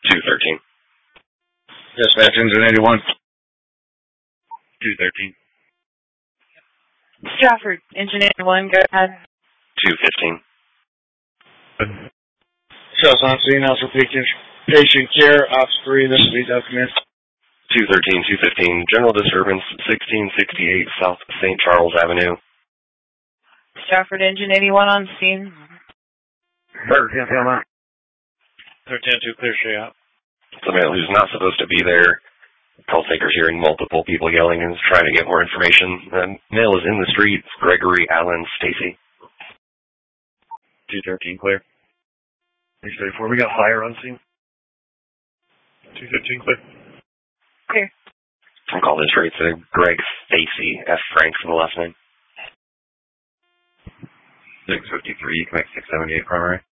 213. Dispatch engine 81. 213. Stratford, engine 81, go ahead. 215. Shows on scene, also patient care, Ops 3, this will be document. 213, 215, general disturbance, 1668 South St. Charles Avenue. Stratford, engine 81 on scene. 13, come on. 13-2, clear straight out. The male who's not supposed to be there. Call taker's hearing multiple people yelling and is trying to get more information. The male is in the street. Gregory Allen Stacy. 213, clear. 634, we got fire on scene. 215, clear. Clear. I'll call this straight to Greg Stacy, F. Frank for the last name. 653, you can make 678 primary.